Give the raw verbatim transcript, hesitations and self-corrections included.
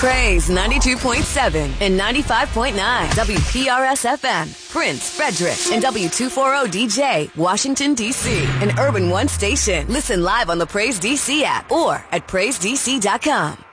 Praise ninety-two point seven and ninety-five point nine W P R S F M, Prince, Frederick, and W two forty D J, Washington, D C, an Urban One station. Listen live on the Praise D C app or at praise d c dot com.